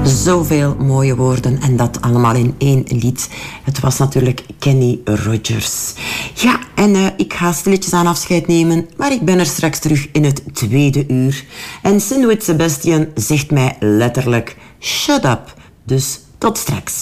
Zoveel mooie woorden en dat allemaal in één lied. Het was natuurlijk Kenny Rogers. Ja, en ik ga stilletjes aan afscheid nemen, maar ik ben er straks terug in het tweede uur. En Sinwit Sebastian zegt mij letterlijk, shut up. Dus tot straks.